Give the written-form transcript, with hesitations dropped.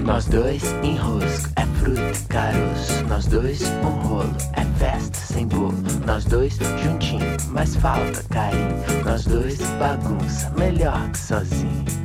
Nós dois enrosco, é fruta, caroço. Nós dois um rolo, é festa sem bolo. Nós dois juntinho, mas falta carinho. Nós dois bagunça, melhor que sozinho.